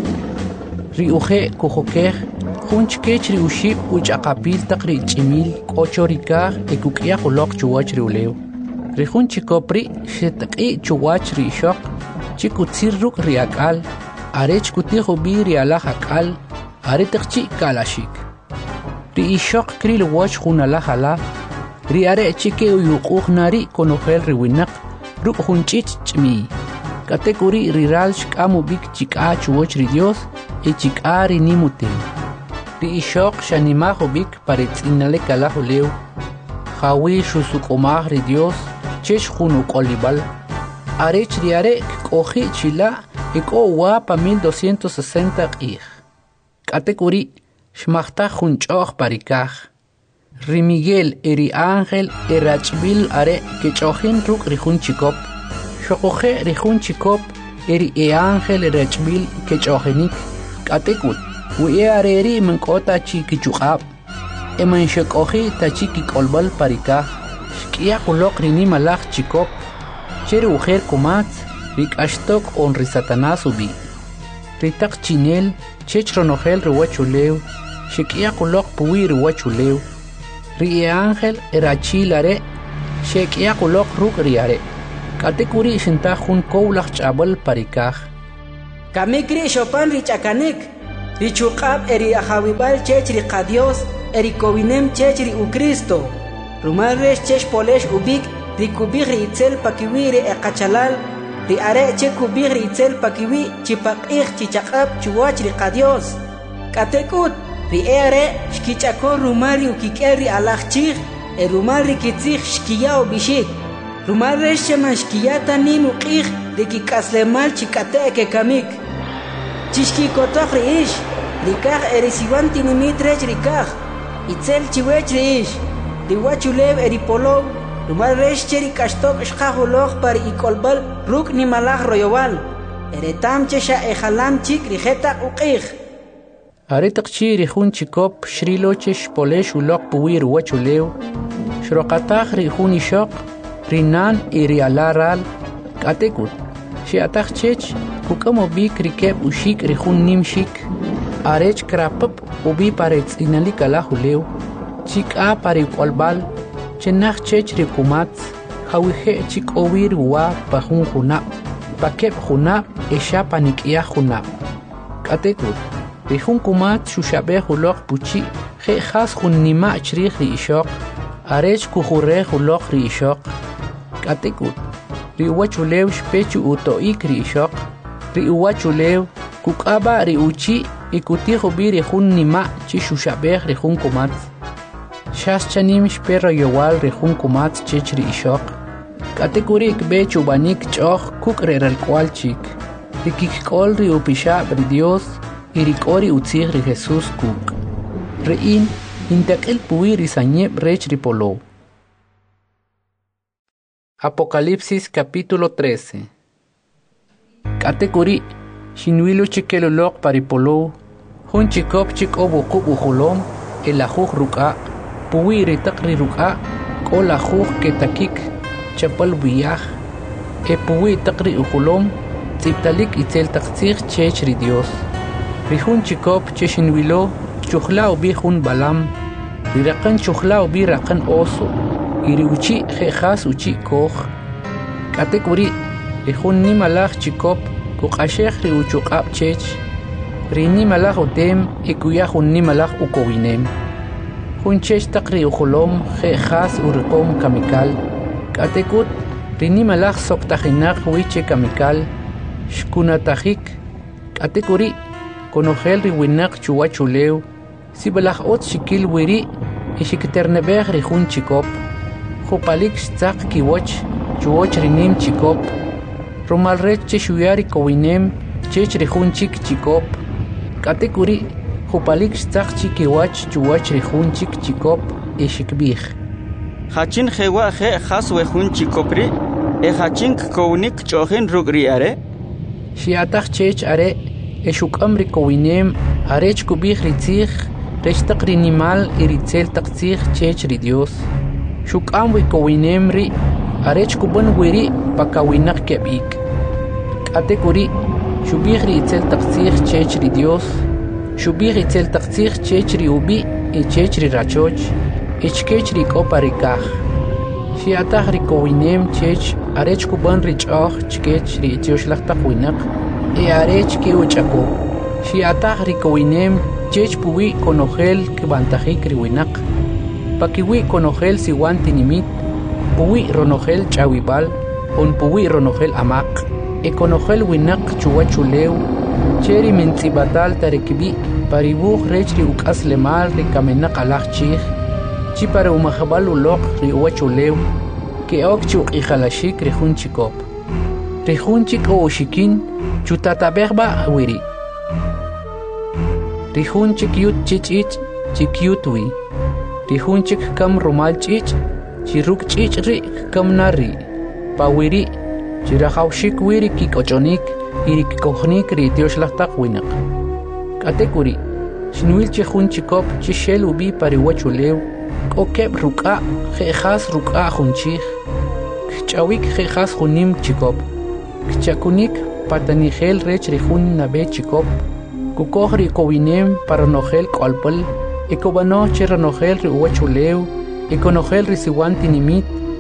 ri uje' kujokej jun chkech ri uxib' uch'aqapil taq ri ch'imil k'o chorikaj e kuk'iyaj uloq chuwach ri ulew ri jun chikop ri xetaq'i chuwach ri ixoq chi kutzir ruk' ri ak'al are chkutij ub'i ri alaj ak'al are taq chi' kalaxik ri ixoq kril woch jun alaj alaj ri are chike uyuq'uj nari konojel ri winaq ruk' jun ch'ich ch'miy k'atekuri ri ral xk'am ub'ik chik'a chuwach ri Dios e chik'a ri nim utem ri ixoq xanimaj ub'ik pari tz'inalek alaj ulew jawi xusuk'umaj ri Dios chex jun uk'olib'al arech ri are' k'oji' chila' e k'o wa pa mil doscientos sesenta q'ij k'atekuri xmajtaj jun ch'o'j parikaj ri Miguel e ri ángel e rach'b'il are' kech'ojin ruk' ri jun chikop xoquje' ri jun chikop e ri e ángel e rach'b'il kech'ojinik k'atekut wi e are' ri mink'o tachi kichuq'ab' e manxek'oji' tachi kik'olb'al parikaj xk'iyaq uloq ri nimalaj chikop che ri ujer kumatz ri k'axtok on ri Satanás ub'i ri taq chinel chech ronojel ri wachulew xek'iyaq uloq puwi ri wachulew ri e ángel e rachil are xek'iyaq uloq ruk' ri are Katekuri shinta hun koulach chabal parikaj. Kamikri shopan richakanik. Richuqab eri ahawibal chech riqa Dios, eri kowinem chech ri u Cristo. Rumaresh chech polesh ubik, rikubig ri itzel pakiwi ri eqachalal, ri are che kubig ri itzel pakiwi, chipaqig chichaqab chuwach riqa Dios. Katekut, ri ere shkichako rumari ukikeri alachchig, e rumari kitzig shkiyao bishik. Rumaresh sheman shkiyata nin uqig, rikikaslemal chikate ke kamik. Chishki kotok riish, rikaj erisiwan tinimit rech rikaj, itzel chiwech riish, riwachulev eripolov, rumal resh cheri kashtok shkajuloj pari ikolbal ruk ni malaj royowal, eretam chesha ejalam chik rijetak uqij. Aritak chi rihun chikop shrilochesh polesh ulok puwir wachulev, shrokataj rihun ishok, rinan irialaral, katekut, shiataj chech, Kukamo bik rikeb ushik rihun nimshik, arech krapap ubi parets inalik alahuleu, chik a pare kolbal, chenach chech rikumat, hawihe chik owir wa pahun hunap, pakep hunap, esha panik ya hunap. Katekut, rihun kumat shushabe hulok puchi, he khas hun nima chrih ri ishok, arech kuhure hulok ri ishok. Katekut, riwachulew shpechu utoik ri ishok, riuwachulew kukaba riuchi ikutijo bi rihun nima chi shushabeh rihun kumat shas chanim shperro yowal rihun kumat chechri ishok katekuri ikbe chubanik choch kuk reral kwalchik rikikol riupisha bri Dios irikori utzig ri Jesus kuk rein intakil puwi risanyeb rech ripolo. Apocalipsis capítulo trece. Katekuri, shinwilu chikelolok paripolo, hun chikop chik obuku ujolom, el ajuj ruka, puwi ritakri ruka, kol ajuj ketakik, chapal biyaj, e puwi takri ujolom, tziptalik itzel takzig chech ri Dios. Rihun chikop cheshinwilo, chuchla ubi hun balam, rirakan chuchla ubi rakan oso, iriuchi jejas uchi koj. Katekuri, rihun ni malach chikop kukashech ri uchuqab chech rini malach utem ikuyahun ni malach ukowinem hun chech takri ujolom jejas urikom kamikal katekut rini malach soktajinach wiche kamikal shkunatajik katekuri konojel ri winak chuwachulew sibalach ot shikil wiri ishikiternebej ri hun chikop jupalik shtzaq kiwoch chuwoch rinim chikop Romal rech cheshuyari kowinem chech rihun chik chikop katekuri jupalik shtzaq chikiwach chuwach rihun chik chikop ishikbij Hachin jewa je khas wehun chikopri e hachin kownik chohin rugri are shiataj chech are eshukam ri kowinem arech kubij ritzig rech taqri nimal iritzel taqzig chech ri Dios shukam wi kowinem ri arech kuban wiri pakawinak kebik katekuri shubih ri itzel taqzig chech ri Dios shubih itzel taqzig chech ri ubi e chech ri rachoch ichkech ri koparikaj shiataj ri kowinem chech arech kuban ri ch'oj chkech ri tioshlag taqwinak e arech ki uchako shiataj ri kowinem chech puwi konojel kbantajik ri winak pakiwi konojel siwan tinimit puwi ronojel chawibal on puwi ronojel amak ekonojel winak chuwachulew cheri mentzibatal tarekibi paribuj rech ri uk'aslemal ri kamenaq alaj chij chi para umajabal uloq ri uwachulew ke'ok chi uq'ijalashik ri jun chikop ri jun chik u'uxikin chutatabejba wiri ri jun chik yut chich'ich chikyut wi ri jun chik kam rumal ch'ich chiruk ch'ich ri kam nari pawiri chirajawshik wiri kik'och'onik iri kikojnik ri tioxlajtaq winaq katekuri xinwil chi jun chikop chi xel ubi pari wachulew k'okeb ruk'a je'jas ruk'a jun chij kch'awik je'jas junim chikop kchakunik patanijel rech ri jun nabe chikop kukoj ri kowinem para nojel k'olpal ikobanoj chi ranojel ri uwachulew ikonojel ri siwan tinimit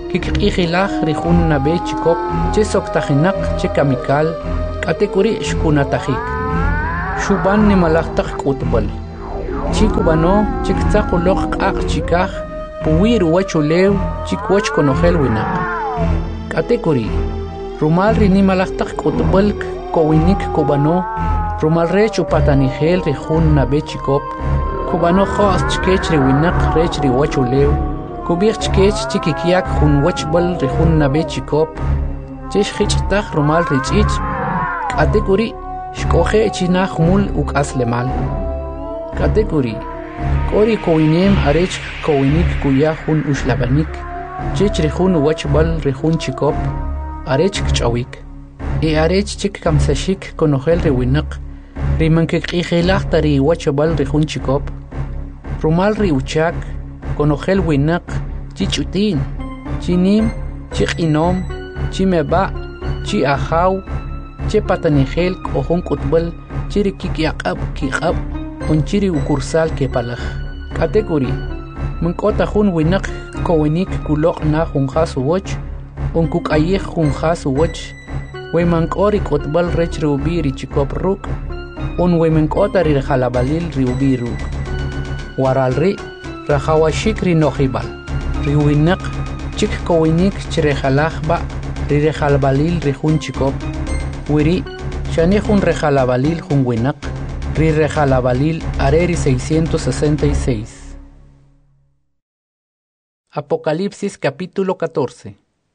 kikq'ijilaj rijun nabe chikop che soktajinaq che kamikal k'atekuri xkunatajik xuban nimalajtaj k'utb'al chikubano chiktzaquloj q'aq chikaj puwi ruwach ulew chikwach konojel winaq k'atekuri rumal rinimalajtaj k'utb'al kowinik kubano rumal rech upatanijel rijun nabe chikop kubano jos chkech riwinaq rech riwach ulew kubich chkech chikikiak jun wachbal rijun nabe chikop chesh khichtaj rumal richich k'atekuri xk'oje chinaj mul uk'aslemal k'atekuri k'ori kowinem arech kowinik kuya jun uxlabanik chech rijun wachbal rijun chikop arech kch'awik e arech chik kamsashik konojel riwinaq rimankikq'ijilaj tari wachbal rijun chikop rumal riuchak konojel winaq chich'utin chinim chiq'inom chimeba' chi ajaw che patanijel k'ojun k'utb'al chiri kikyaq'ab kiq'ab onchiri ukursal kepalaj k'atekuri mink'ota jun winaq kowinik kuloq' na junja suwoch onkuk'ayij junja suwoch weymank'o k'utb'al rech riubi richikop ruk' on weymank'ota rijalabalil riubi ruk' waral ri rajawashik rinojibal riwinaq chik kowinik chirejalaj ba' rirejalbalil rijun chikop wiri xani jun rejalabalil jun winaq rirejalabalil areri seiscientos sesenta y seis. Apocalipsis capítulo catorce.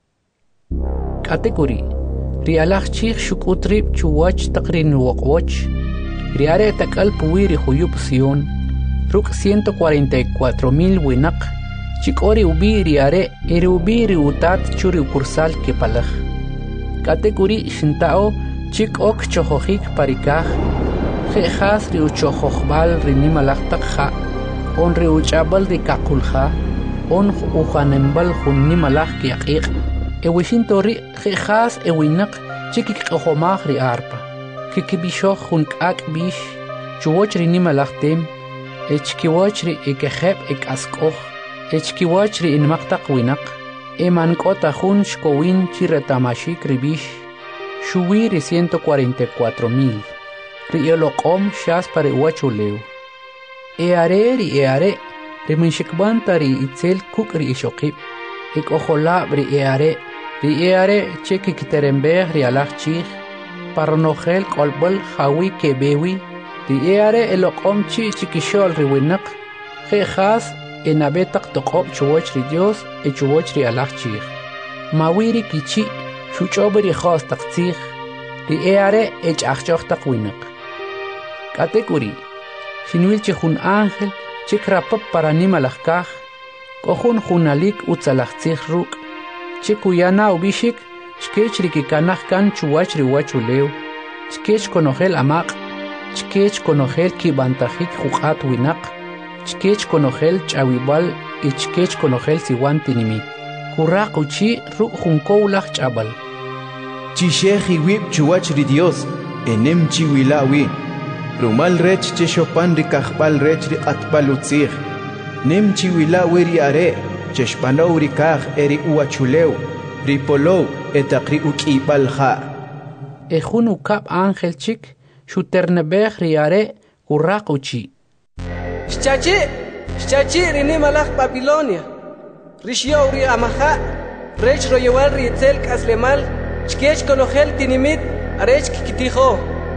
K'atekuri rialaj chij xuk'utrib chuwach taqrin woqwoch riare tak'al puwi rijuyub Sion ruk' ciento cuarenta y cuatro mil winaq chik'ori ubi riare eri ubi riutat churi ukursal kepalaj k'atekuri xinta'o chik'ok chojojik parikaj je'jas riuchojojbal rinimalaj taq ja' on riuch'abal rikaqulja on ujanembal jun nimalaj kiyaq'iq' ewixinto ri je'jas ewinaq chikikq'ojomaj ri arpa kikibixoj jun k'ak' bix chuwoch rinimalaj tem echkiwoch ri ikejeb' ik'ask'oj echkiwoch ri inmaq taq winaq emank'ota jun xkowin chiretamashik ribix xuwi ri ciento cuarenta y cuatro mil ri oloq'om xas pa riwach ulew eare ri eare riminxikb'anta ri itzel kuk' ri ixoqib' ik'ojolab' ri eare ri eare che kikiterembej ri alaj chij paronojel k'olb'al jawi kebewi ri eare eloq'om chi chikixol ri winaq je'jas enabe taq toq'ob' chuwoch ri Dios e chuwoch ri alaj chij mawi ri kichi' xuch'ob' ri jos taq tzij ri eare ech'ajch'oj taq winaq k'atekuri xinwil chi jun ángel chikrapab para nimalaj kaj k'ojun junalik utzalaj tzij ruk' chikuyana ubixik chkech ri kikanaj kan chuwach ri wach ulew chkech konojel amaq chkech konojel kib'antajik juq'at winaq chkech konojel ch'awib'al y chkech konojel siwan tinimit kuraq uchi ruk' jun kowlaj ch'ab'al chixej iwib' chuwach ri Dios enem chiwilawi rumal rech che xopan ri kajb'al rech ri q'atb'al utzij nem chiwilawi ri are che xb'anow ri kaj e ri uwachulew ri polow etaq ri uk'ib'al ja' e jun ukab' ángel chik xuternebej ri are kuraq uchi xchachi xchachi ri nimalaj Babilonia rixyow ri amaja' rech royewal ri itzel k'aslemal chkech konojel tinimit arech kikitijo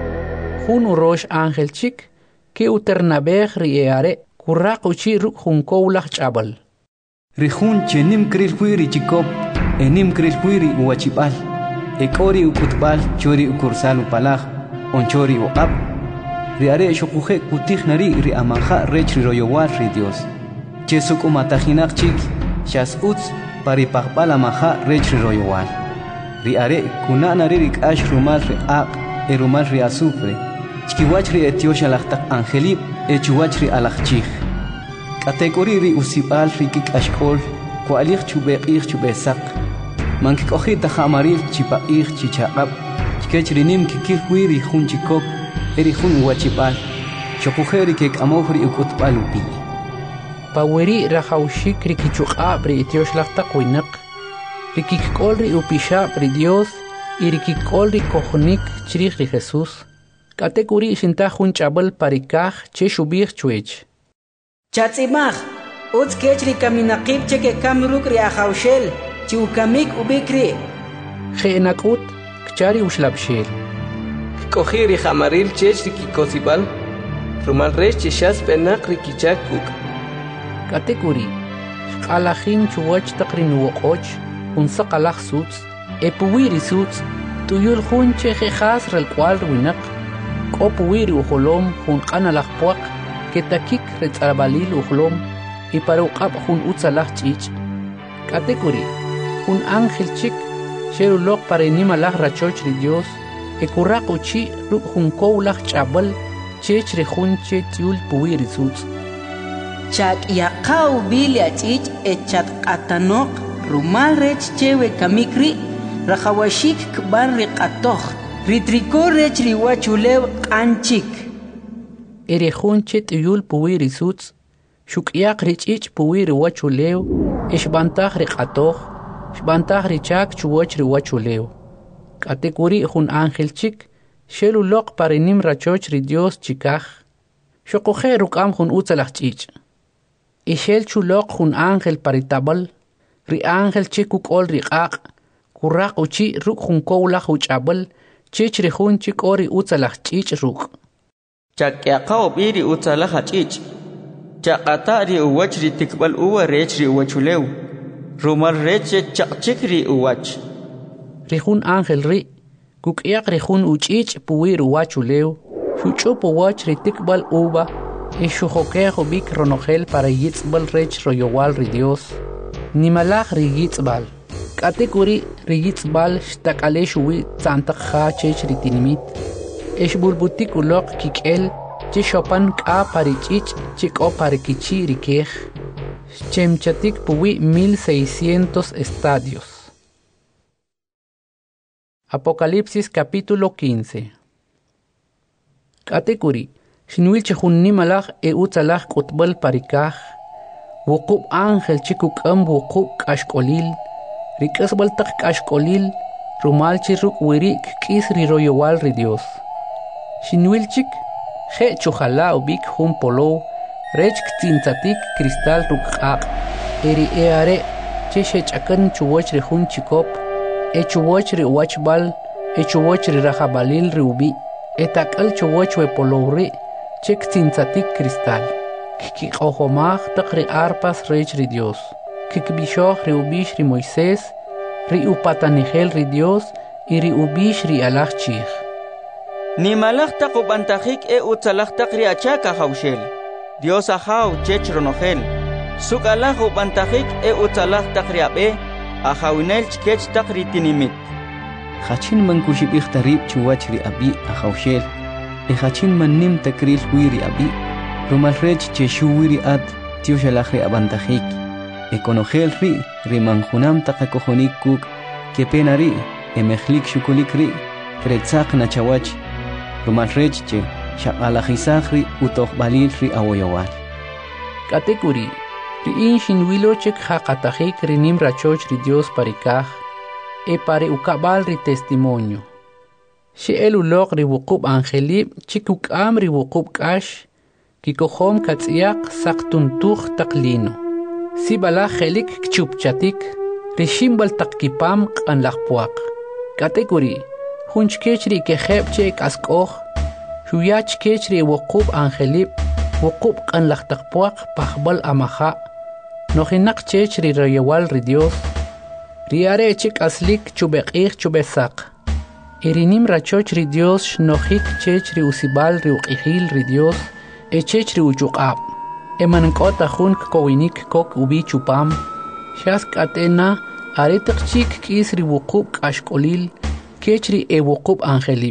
jun urox ángel chik ke uternabej ri eare kuraq uchi ruk' jun kowlaj ch'ab'al ri jun chenim kril wi ri chikop enim kril wi ri uwachib'al ek'ori uk'utb'al chori ukursal upalaj onchori uq'ab' ri are xuquje kutij nari ri amaja' rech ri royowal ri Dios che suk'umatajinaq chik xas utz pari paqb'al amaja' rech ri royowal ri are kuna' nari ri k'ax rumal ri aq' e rumal ri azufre chkiwach ri etiox alaj taq angelib' e chuwach ri alaj chij k'atek'uri ri usib'al ri kik'axk'ol ku'alij chub'eq'ij chub'esaq mankik'oji' taja' chipaq'ij chichaq'ab' chkech ri nim kikij wi ri jun chikop e ri jun uwachib'al xoquje ri kek'amoj ri uk'utb'al upi pawiri rajawxik ri kichuq'ab' ri etiox laj taq winaq rikikol ri upishab ri Dios y rikikol ri kohnik chirih ri Jesús. Katekuri shinta jun chabal parikaj che shubir chuech. Chatzimaj, utz kech ri kaminaqib che ke kamruk ri ajaushel, chi ukamik ubikri. Jeenakut, kchari ushlabshel. Kohi ri jamaril chech ri kikosibal, rumal resh cheshas penak ri kichak kuk. Katekuri, shkalajin chuwach takrin wokoch, unsa kalaj suts, epuwiri suts, tuyul jun che jejas rel cual ruinak, kopuwiri ujolom jun kanalaj puak, ketakik retzarabalil ujolom, y para uqab jun utzalaj chich. Katekuri, jun ángel chik, sherulok para inimalaj rachoch ri Dios, ekuraq uchi ruk jun kowlaj chabal, chech re jun che tiul puwiri suts. Chak yaqaw bilia chich echat qatanok, rumal rech chewe kamikri, rajawashik kban riqatoh, ritrikor rech riwachulew qanchik. Ere jun che tiul puwiri suts, shukyak richich puwiri wachulew, ishbantaj riqatoh, shbantaj richak chuwach riwachulew. Katekuri jun ángel chik, shelulok parinim rachoch ri Dios chikaj, shokoje rukam jun utzalaj chich. Ishel chulok jun ángel paritabal, ri ángel chikuk ol riqaq, kuraq uchi ruk jun kowlaj uchabal, chich ri jun chik ori utzalaj chich ruk. Chakyaqaw biri utzalaj chich. Chaqata ri uwach ri tikbal uwa rech ri uwachulew. Rumal rech chaqchik ri uwach. Ri jun ángel ri, kukyak ri jun uchich puwir uwachulew, shuchup uwach ri tikbal uwa, y shujokejo bik ronogel para yitzbal rech royowal ri Dios. Nimalaj ri yitzbal. Katekuri ri yitzbal shtakale shuwi tzantakha chech ri tinimit. Esh bulbutik ulok kikel, che shopan ka parichich, chiko parikichi ri kej. Chemchatik puwi mil seiscientos estadios. Apocalipsis capítulo quince. Katekuri, shinwil chehun nimalaj e utzalaj kutbal parikaj, wukub ángel chikuk am wukub kashkolil, rikasbal tak kashkolil, rumal chiruk wirik kis ri royowal ri Dios. Shinwil chik, je chuhala ubik hun polo, rech ktintzatik kristal rukaq, eri eare, che shechakan chuwach ri hun chikop, echuwach ri wachbal, echuwach ri rajabalil ri ubi, etakal chuwach we polowri, chek tintzatik kristal. Kikikohomaj tak ri arpas rech ri Dios. Kikbishoh ri ubish ri Moisés, ri upatanigel ri Dios, y ri ubish ri alaj chich. Nimalaj tak ubantajik e utzalaj tak ri achaka haushel. Dios ahaw chech ronogel. Suk alaj ubantajik e utzalaj tak ri abe, ahawinel chkech tak ri tinimit. Hachin man kushibik tarib chuwach ri abi ahawshel. E hachin man nim takril wiri abi. Rumal rech che shuwiri ad tio shalaj ri abantajik. E konogel ri ri manjunam takakojonik kuk. Ke pena ri e mejlik shukulik ri. Kretzak na chawach. Rumal rech che shakalajizak ri utoh balil ri awoyowal. Katekuri. Ri inshin wilo chek hakatajik ri nim rachoch ri Dios parikaj, e pare ukabal ri testimonio. She elulok ri wukub angelib chikuk am ri wukub kash, kikohom katsiak saktuntuch taklino. Si bala helik kchupchatik, ri shimbal takkipam kan lakpuak. Katekuri, hunchkech ri keheb chek askoh, shuyach kech ri wukub angelib, wukub kan laktakpuak pahbal amaha, nojinak chech ri royewal ri Dios, riare chik aslik chubekich chubesak. Irinim rachoch ri Dios nojik chech ri usibal ri uqihil ri Dios, e chech ri uchuqab. Emankota jun kowinik kok ubi chupam, shask atena aretak chik kis ri wukub kashkolil, kech ri e wukub angelib.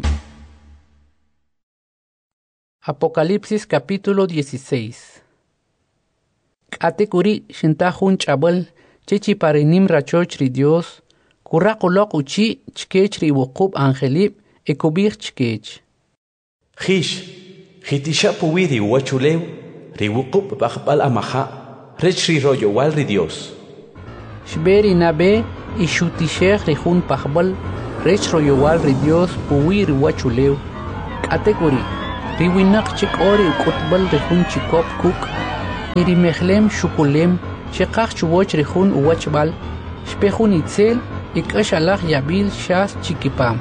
Apocalipsis capítulo dieciséis. Katekuri shintajun chabal, chechi parinim rachoch ri Dios, kurakulok uchi chkech ri wukub angelib, e kubir chkech. Hish, hitisha puwiri wachulew, ri wukub bakbal amaha, rech ri royowal ri Dios. Shberi nabe, y shutishech rihun pahbal rech royowal ri Dios puwi riwachuleu kategori riwinak chik ori ukutbal rihun chikop kuk iri mehlem shukulem shiqaq chuwoch rihun uwachbal shpehun itzel ikash alach yabil shas chikipam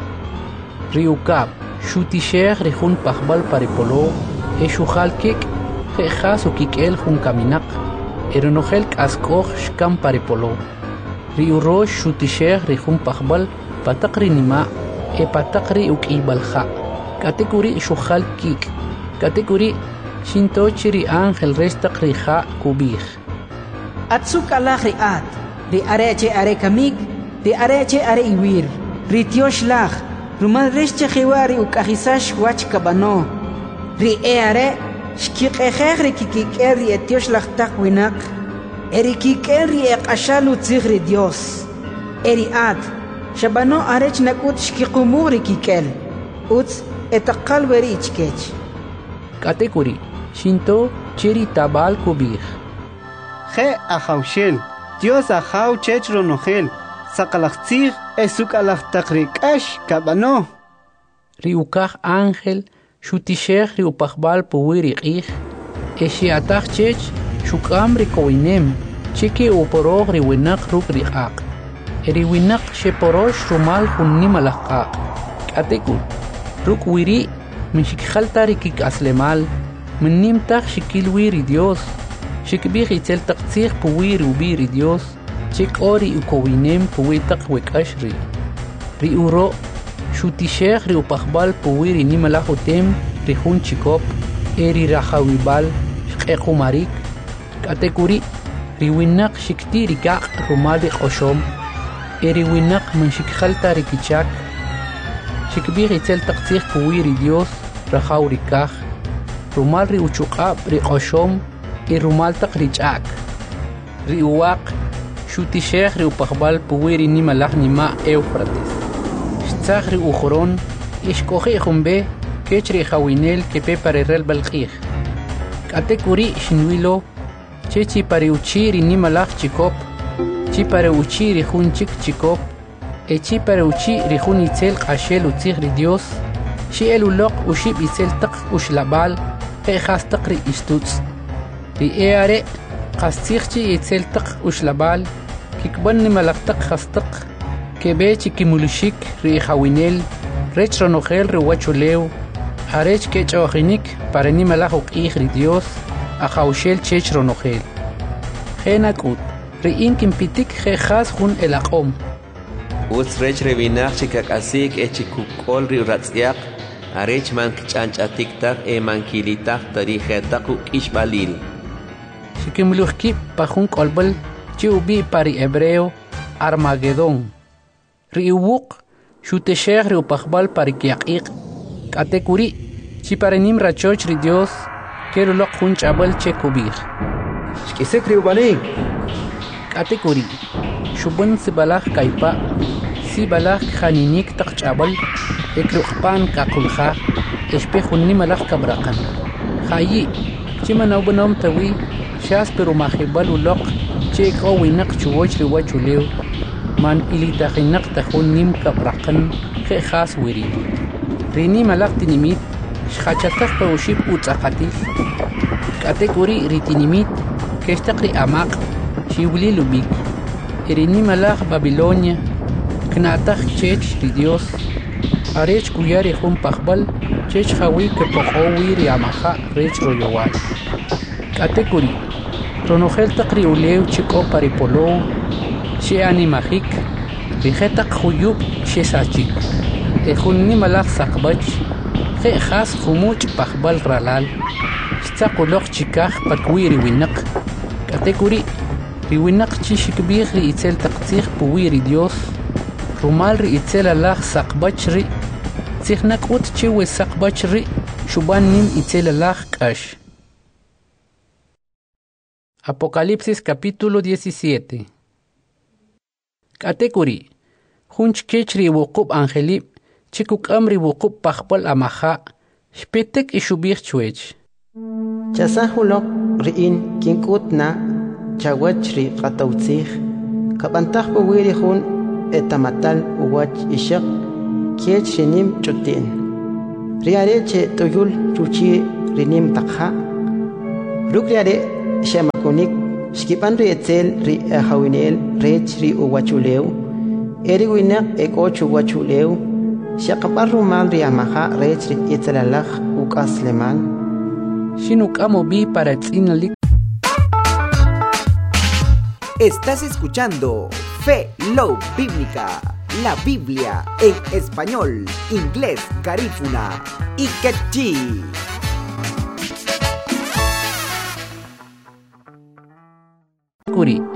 riukab shutishech rihun pahbal paripolo e shuhal kik jejas ukikel hun kaminak eronogel kaskoj shkam paripolo riurosh shutishech rihun pahbal patakri nima e patakri ukibalha kategori shuhal kik kategori shinto chiri angel restaq riha kubih atsuk alach riat ri areche are kamik ri areche are iwir ri tiosh lach rumal reshche khiwari ukahisash wach kabano ri e are shkiqekhekh ri kikiker ri tiosh lach tak winak eri kiker ri aqashalu tzigri Dios eri ad shabano arech nakut shkiqumur ri kikel uts etaqal weri ichkech kategori shinto chiri tabal kubih je ahaushel Dios ahau chechro nogel sakalachtzig esukalach takrikash kabano riukach angel shutishech riupachbal puwiri qih eshiatach chech shukam rikoinem chiki uporog riwinak ruk riqaq eriwinak sheporosh rumal hunnimalaqaq katekur ruk wiri min shikhalta rikik aslemal min nimtach shikil wiri Dios shikbih itzel taqtzig puwiri ubiri Dios chik ori ukowinem puwitaq wekashri ri uro shutishech ri upachbal puwiri nimalahutem rihun chikop eri rahawibal shqequmarik kategori ri winak shikti rikaq rumali qoshom eri winak min shikhalta rikichak shikbih itzel taqtzig puwiri Dios rahawrikaj rumal ri uchuqab ri qoshom i rumal taq richak ri uwaq shutishech ri upachbal puwiri nimalaj nima Eufrates shtzach ri ujoron ishkoji jumbe kech ri jawinel kepe parerel balqij kategori shinwilo chechi pare uchi ri nimalaj chikop chi pare uchi ri jun chik chikop e chi pare uchi ri jun itzel qashel utzig ri Dios shi el uloq ushib itzel taq ushlabal e khastaq ri istutz ri eare qastigchi itzel taq ushlabal kikban nimalaj taq khastaq kebechi kimulushik ri jawinel rech ronogel ri wachuleu arech kechojinik para nimalaj uqij ri Dios ajaushel chech ronogel genakut ri inkin pitik jejas jun elaqom uts rech revinach chikakasik e chikukol ri ratzyak arech man kchanchatik tak e mankilitak tari jetaq ukishbalil shikimuluhki pajun kolbal chi ubi pari hebreo Armagedón ri uwuq shuteshech ri upachbal pari kiaqiq kategori chi parenim rachoch ri Dios kero loq jun chabal che kubih shkisek ri ubanik kategori shubun sibalaj kaipa sibalaj khaninik taq chabal ekruqpan kaqulja espejun nimalaj kabraqan khayi chimanaw banom tawi shas pero mahibal uloq che ko winak chuwoch ri wachuleu man ilitaqinak tajun nim kabraqan je khas wiri rini malaq tinimit shkhachataj pa ushib utzaqatil kategori ritinimit kestaqri amaq shiwli lubik rini malaq Babilonia knataj chech ri Dios arech kuyari jun pajbal chech jawi ke poqowi ri amaja rech royowal kategori ronogel taqri ulew chiko paripolo she animajik rijetaq juyub she sachik e junni malaj saqbach je khas khumuch pajbal ralal shtaquloq chikaj patwi ri winaq kategori ri winaq chi shikbih ri itzel taqtzig puwi ri Dios rumal ri itzel alaj saqbach ri tzighnakut chi we saqbach ri shuban nim itzel alaj kash Apocalipsis capítulo diecisiete. Kategori hunch kechri wuqub angelib chikuk amri wuqub pajpal amaja shpetek ishubir chwech chasahulok riin kinkutna chawachri qatawtzig kabantaj puwiri hun etamatal uwach ishak kiech rinim chutin riare che tuyul chuchi rinim takha rukriare shemakunik skipan ri etel ri hawinel rech ri uwachuleu eri winak eko chuwachuleu shaqaparu mal ri amaha rech ri etelalach ukasleman Shinukamo bi para tsinalik. Estás escuchando Fe Love Bíblica, la Biblia en español, inglés, garífuna y quechí. Kuri.